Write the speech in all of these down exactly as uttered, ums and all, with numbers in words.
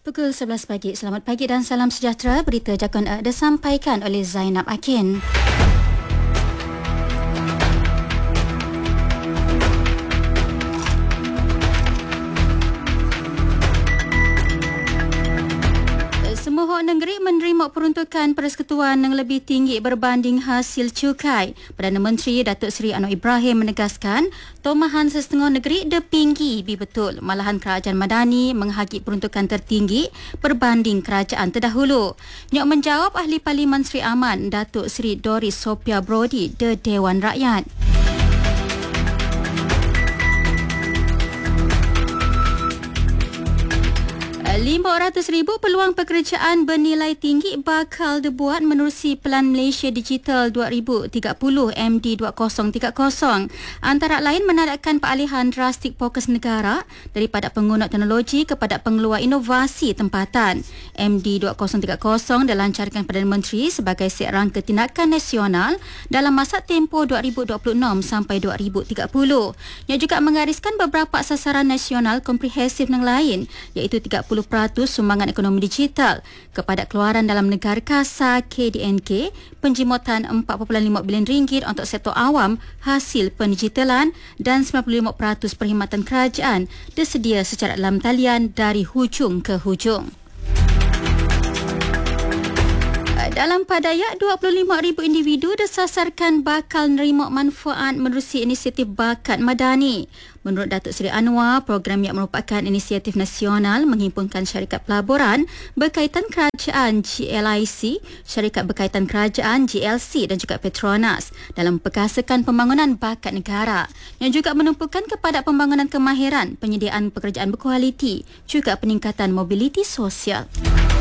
Pukul sebelas pagi. Selamat pagi dan salam sejahtera. Berita Jakun A disampaikan oleh Zainab Akin. Semohon negeri menerima peruntukan persekutuan yang lebih tinggi berbanding hasil cukai. Perdana Menteri Datuk Seri Anwar Ibrahim menegaskan tomahan sesetengah negeri depinggi bi betul. Malahan kerajaan Madani menghagik peruntukan tertinggi berbanding kerajaan terdahulu. Nyok menjawab Ahli Parlimen Seri Aman Datuk Seri Doris Sophia Brody de Dewan Rakyat. lima ratus ribu peluang pekerjaan bernilai tinggi bakal dibuat menerusi Pelan Malaysia Digital dua ribu tiga puluh M D dua ribu tiga puluh. Antara lain menadakkan peralihan drastik fokus negara daripada pengguna teknologi kepada pengeluar inovasi tempatan. M D dua ribu tiga puluh dilancarkan Perdana Menteri sebagai serangka tindakan nasional dalam masa tempoh dua ribu dua puluh enam sampai dua ribu tiga puluh. Ia juga menggariskan beberapa sasaran nasional komprehensif yang lain iaitu tiga puluh peratus sumbangan ekonomi digital kepada keluaran dalam negara kasar K D N K, penjimutan empat perpuluhan lima bilion ringgit untuk sektor awam hasil pendigitalan dan sembilan puluh lima peratus perkhidmatan kerajaan disedia secara dalam talian dari hujung ke hujung. Dalam padaya, dua puluh lima ribu individu disasarkan bakal menerima manfaat menerusi inisiatif Bakat Madani. Menurut Datuk Seri Anwar, program yang merupakan inisiatif nasional menghimpunkan syarikat pelaburan berkaitan kerajaan G L I C, syarikat berkaitan kerajaan G L C dan juga Petronas dalam perkasakan pembangunan bakat negara yang juga menumpukan kepada pembangunan kemahiran, penyediaan pekerjaan berkualiti, juga peningkatan mobiliti sosial.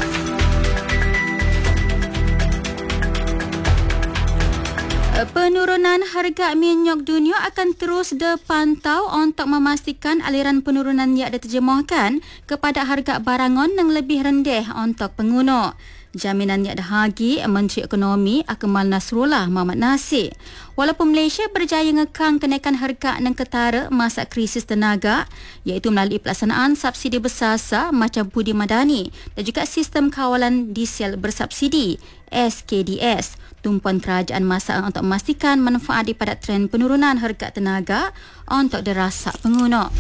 Penurunan harga minyak dunia akan terus dipantau untuk memastikan aliran penurunan yang diterjemahkan kepada harga barangan yang lebih rendah untuk pengguna. Jaminan yang dihagi Menteri Ekonomi Akmal Nasrullah Muhammad Nasir. Walaupun Malaysia berjaya ngekang kenaikan harga yang ketara masa krisis tenaga iaitu melalui pelaksanaan subsidi bersasar macam Budi Madani dan juga sistem kawalan diesel bersubsidi S K D S. Tumpuan kerajaan masa untuk memastikan manfaat daripada trend penurunan harga tenaga untuk dirasak pengguna.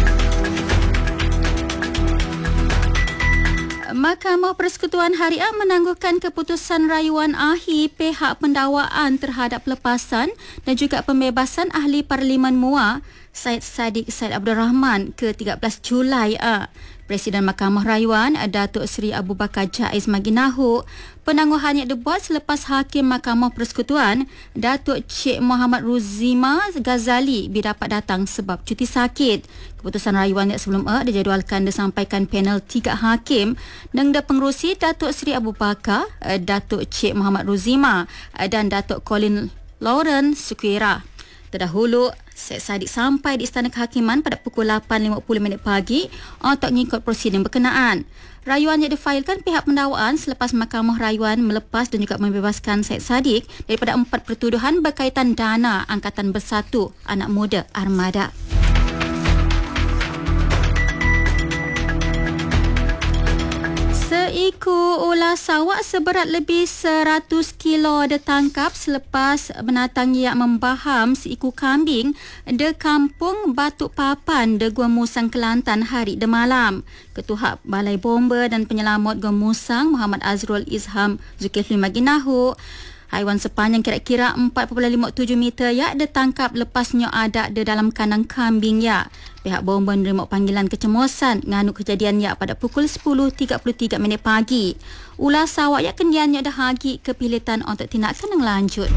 Mahkamah Persekutuan Harian menangguhkan keputusan rayuan akhir pihak pendakwaan terhadap pelepasan dan juga pembebasan Ahli Parlimen M U A Syed Saddiq Syed Abdul Rahman ke tiga belas Julai. Presiden Mahkamah Rayuan Datuk Seri Abu Bakar Jaiz Maginahu penangguhannya dibuat selepas Hakim Mahkamah Persekutuan Datuk Cik Muhammad Ruzima Ghazali dapat datang sebab cuti sakit. Keputusan rayuan yang sebelum ini dijadualkan disampaikan panel tiga hakim dan pengerusi Datuk Seri Abu Bakar, Datuk Cik Muhammad Ruzima dan Datuk Colin Lauren Sukwira. Terdahulu, Syed Saddiq sampai di Istana Kehakiman pada pukul lapan lima puluh minit pagi untuk mengikut prosedur berkenaan. Rayuan yang difailkan pihak pendakwaan selepas Mahkamah Rayuan melepas dan juga membebaskan Syed Saddiq daripada empat pertuduhan berkaitan dana Angkatan Bersatu Anak Muda Armada. Seekor ular sawak seberat lebih seratus kilo ditangkap selepas binatang yang membaham seekor kambing di kampung Batuk Papan di Gua Musang, Kelantan hari de malam. Ketua Balai Bomba dan Penyelamat Gua Musang Muhammad Azrul Izham Zulkifli Maginahu, haiwan sepanjang kira-kira empat perpuluhan lima tujuh meter ya ditangkap lepasnya ada di dalam kandang kambing ya. Pihak bomba menerima panggilan kecemosan nganu kejadian ya pada pukul sepuluh tiga puluh tiga minit pagi. Ular sawak ya kendiannya dah hagi ke pilitan untuk tindakan yang lanjut.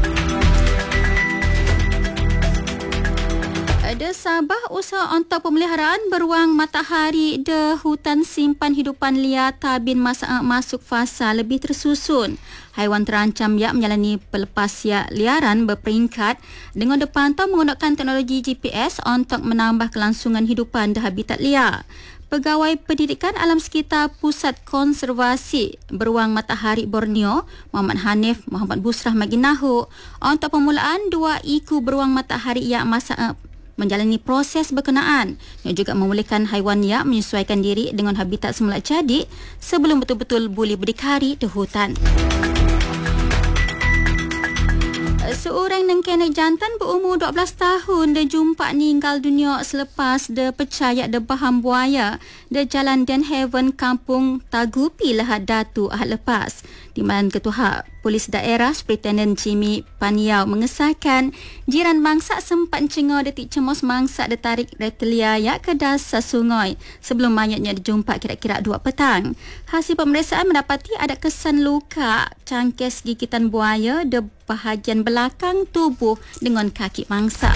Ada Sabah usaha untuk pemeliharaan beruang matahari di hutan simpan hidupan liar Tabin masa masuk fasa lebih tersusun. Haiwan terancam yang menjalani pelepas liaran berperingkat dengan dipantau menggunakan teknologi G P S untuk menambah kelangsungan hidupan di habitat liar. Pegawai Pendidikan Alam Sekitar Pusat Konservasi Beruang Matahari Borneo, Muhammad Hanif Muhammad Busrah Maginahu, untuk permulaan dua ekor beruang matahari yang masa menjalani proses berkenaan yang juga membolehkan haiwan yak menyesuaikan diri dengan habitat semula jadi sebelum betul-betul boleh berdikari di hutan. Seorang nengkenek jantan berumur dua belas tahun dia jumpa meninggal dunia selepas dia percaya dia baham buaya di Jalan Den Haven, Kampung Tagupi, Lahad Datu Ahad lepas. Di mana Ketua Polis Daerah Superintendent Jimmy Paniau mengesahkan jiran mangsa sempat cengar detik cemas mangsa dia tarik reptilia yak ke dasar sungai sebelum mayatnya dijumpa kira-kira dua petang. Hasil pemeriksaan mendapati ada kesan luka cangkes gigitan buaya di bahagian belakang tubuh dengan kaki mangsa.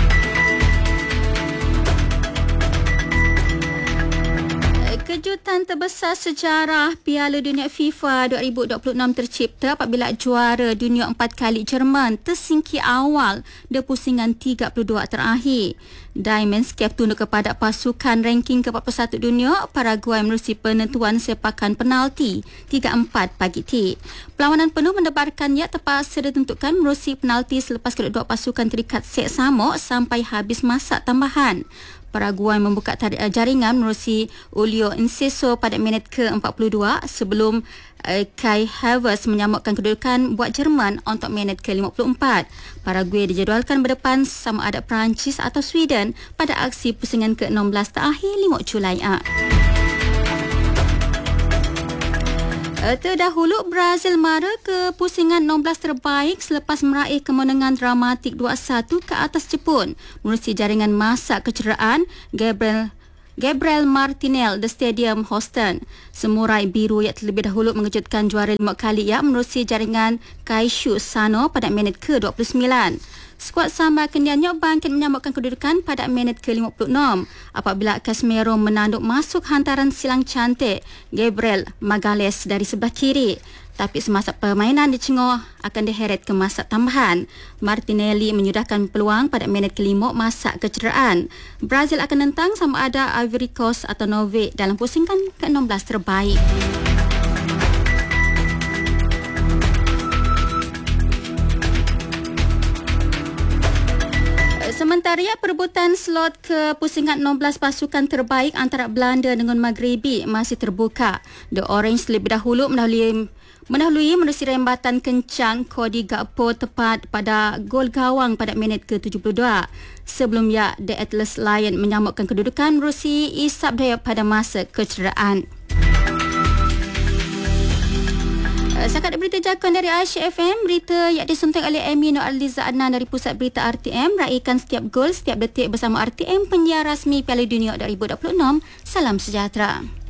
Kejutan terbesar sejarah Piala Dunia FIFA dua ribu dua puluh enam tercipta apabila juara dunia empat kali Jerman tersingkir awal di pusingan tiga puluh dua terakhir. Diamonds Cap tunduk kepada pasukan ranking ke empat puluh satu dunia Paraguay menerusi penentuan sepakan penalti tiga empat pagi ti. Perlawanan penuh mendebarkannya terpaksa ditentukan menerusi penalti selepas kedua-dua pasukan terikat set sama sampai habis masa tambahan. Paraguay membuka tarik jaringan menerusi Julio Enciso pada minit ke empat puluh dua sebelum uh, Kai Havertz menyamakan kedudukan buat Jerman untuk minit ke lima puluh empat. Paraguay dijadualkan berdepan sama ada Perancis atau Sweden pada aksi pusingan ke enam belas terakhir lima Julai. Terdahulu, Brazil mara ke pusingan enam belas terbaik selepas meraih kemenangan dramatik dua satu ke atas Jepun menerusi jaringan masa kecederaan Gabriel Gabriel Martinelli di Stadium Houston. Samurai biru yang terlebih dahulu mengejutkan juara lima kali yang menerusi jaringan Kaishu Sano pada minit ke dua puluh sembilan. Skuad Samba Kendiannya bangkit menyambutkan kedudukan pada minit ke lima puluh enam apabila Casemiro menanduk masuk hantaran silang cantik Gabriel Magalhaes dari sebelah kiri. Tapi semasa permainan dicengur akan diheret ke masa tambahan. Martinelli menyudahkan peluang pada minit kelima masa kecederaan. Brazil akan tentang sama ada Ivory Coast atau Norway dalam pusingan ke enam belas terbaik. Sementara perebutan slot ke pusingan enam belas pasukan terbaik antara Belanda dengan Maghribi masih terbuka. The Orange lebih dahulu mendahului mendahului menerusi rembatan kencang Cody Gakpo tepat pada gol gawang pada minit ke tujuh puluh dua. Sebelumnya, The Atlas Lion menyambutkan kedudukan menerusi isap daya pada masa kecederaan. Setakat berita jakun dari Aisyah F M, berita yang disunting oleh Amy Nur Aliza Adnan dari Pusat Berita R T M, raikan setiap gol, setiap detik bersama R T M, penyiar rasmi Piala Dunia dua ribu dua puluh enam. Salam sejahtera.